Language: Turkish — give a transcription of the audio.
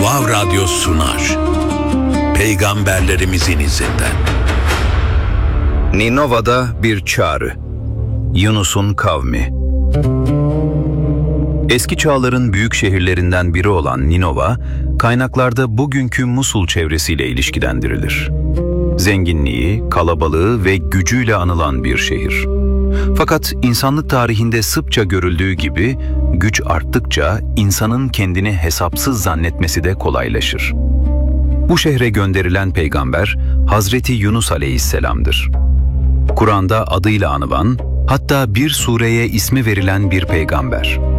Vav Radyo sunar. Peygamberlerimizin izinden. Ninova'da bir çağrı. Yunus'un kavmi. Eski çağların büyük şehirlerinden biri olan Ninova, kaynaklarda bugünkü Musul çevresiyle ilişkilendirilir. Zenginliği, kalabalığı ve gücüyle anılan bir şehir. Fakat insanlık tarihinde sıkça görüldüğü gibi, güç arttıkça insanın kendini hesapsız zannetmesi de kolaylaşır. Bu şehre gönderilen peygamber, Hazreti Yunus Aleyhisselam'dır. Kur'an'da adıyla anılan, hatta bir sureye ismi verilen bir peygamber.